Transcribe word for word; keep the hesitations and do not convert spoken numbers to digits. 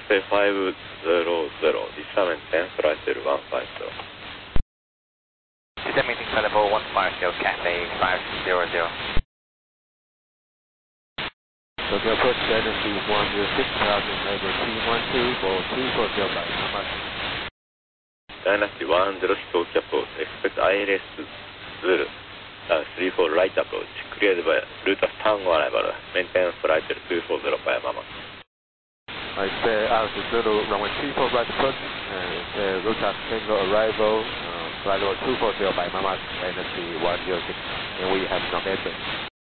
Taipei five zero zero, Lisa maintain flight level one five zero. Lisa meeting level one five zero, Cathay five zero zero. Tokyo approach Dynasty one zero six, thousand level T one two for two four zero by Mama. Dynasty one zero six, Tokyo approach, expect I L S zero, uh, three four right approach, cleared by Rutas Tango arrival, maintain flight level two four zero by Mama. I say altitude runway three four right approach, and uh, Rutas Tango arrival, uh, flight level two four zero by Mama, Dynasty one zero six, and we have no maintenance.